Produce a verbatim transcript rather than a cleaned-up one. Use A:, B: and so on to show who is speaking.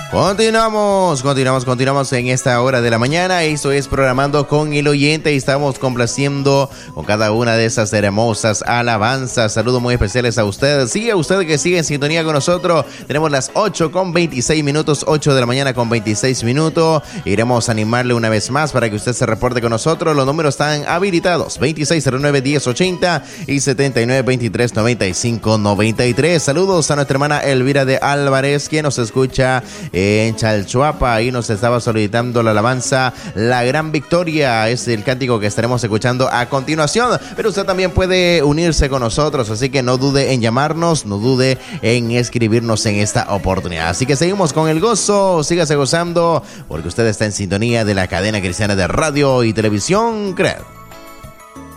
A: Continuamos, continuamos, continuamos en esta hora de la mañana. Esto es Programando con el Oyente y estamos complaciendo con cada una de esas hermosas alabanzas. Saludos muy especiales a ustedes. Sí, a usted que sigue en sintonía con nosotros. Tenemos las ocho con veintiséis minutos, ocho de la mañana con veintiséis minutos. Iremos a animarle una vez más para que usted se reporte con nosotros. Los números están habilitados: veintiséis cero nueve, diez ochenta y setenta y nueve, veintitrés, noventa y cinco, noventa y tres. Saludos a nuestra hermana Elvira de Álvarez, quien nos escucha en Chalchuapa. Ahí nos estaba solicitando la alabanza La Gran Victoria. Es el cántico que estaremos escuchando a continuación. Pero usted también puede unirse con nosotros, así que no dude en llamarnos, no dude en escribirnos en esta oportunidad. Así que seguimos con el gozo. Sígase gozando porque usted está en sintonía de la cadena cristiana de radio y televisión C R E D.